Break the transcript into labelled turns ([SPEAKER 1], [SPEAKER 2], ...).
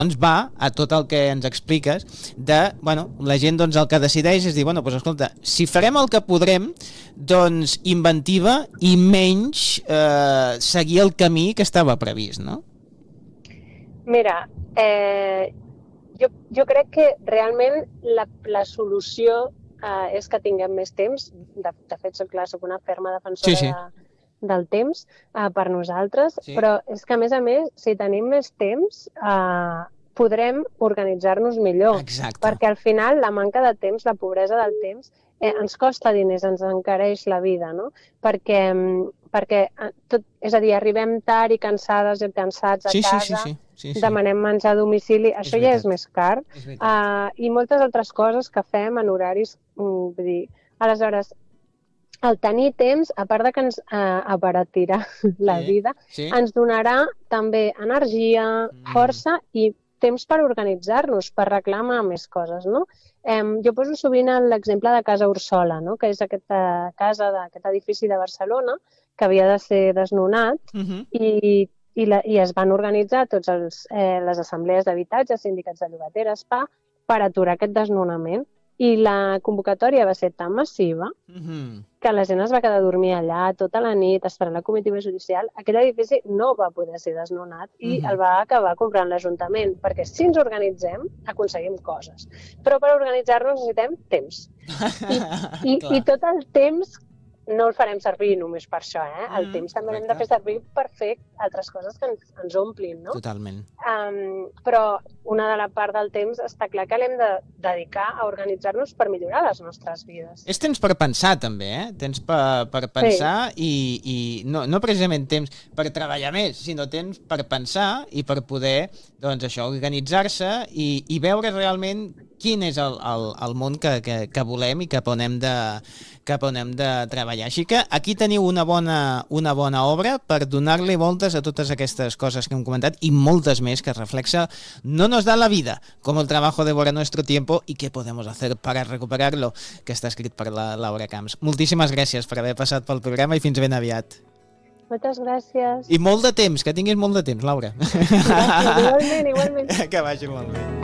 [SPEAKER 1] doncs va a tot el que ens expliques de, la gent doncs el que decideix és dir, escolta, si farem el que podrem, doncs inventiva i menys seguir el camí que estava previst, no?
[SPEAKER 2] Mira, jo crec que realment la solució és que tinguem més temps. De fet, soc una ferma defensora del temps per nosaltres, però és que, a més, si tenim més temps, podrem organitzar-nos millor.
[SPEAKER 1] Exacte.
[SPEAKER 2] Perquè al final la manca de temps, la pobresa del temps, ens costa diners, ens encareix la vida, no? Perquè és a dir, arribem tard i cansades i cansats a casa, demanem menjar a domicili, això ja és més car, i moltes altres coses que fem en horaris, vull dir, aleshores, el tenir temps, a part de que ens abaratirà la vida, ens donarà també energia, força i temps per organitzar-nos, per reclamar més coses, no? Jo poso sovint l'exemple de Casa Ursola, no? Que és aquesta casa d'aquest edifici de Barcelona que havia de ser desnonat i es van organitzar totes les assemblees d'habitatges, sindicats de llogateres, per aturar aquest desnonament. I la convocatòria va ser tan massiva que la gent es va quedar a dormir allà tota la nit esperant la comitiva judicial. Aquell edifici no va poder ser desnonat i el va acabar comprant l'Ajuntament, perquè si ens organitzem aconseguim coses. Però per organitzar-nos necessitem temps. I tot el temps no el farem servir només per això, El temps també l'hem de fer servir per fer altres coses que ens omplin, no?
[SPEAKER 1] Totalment.
[SPEAKER 2] Però una de la part del temps està clar que l'hem de dedicar a organitzar-nos per millorar les nostres vides.
[SPEAKER 1] És temps per pensar, també, Temps per pensar i no precisament temps per treballar més, sinó temps per pensar i per poder, doncs això, organitzar-se i veure realment quin és el món que volem i cap on hem de treballar. Així que aquí teniu una bona obra per donar-li voltes a totes aquestes coses que hem comentat i moltes més que reflexa no nos da la vida, como el trabajo devora nuestro tiempo y qué podemos hacer para recuperarlo, que està escrit per la Laura Camps. Moltíssimes gràcies per haver passat pel programa i fins ben aviat.
[SPEAKER 2] Moltes gràcies.
[SPEAKER 1] I molt de temps, que tinguis molt de temps, Laura.
[SPEAKER 2] Gràcies, igualment.
[SPEAKER 1] Que vagi molt bé.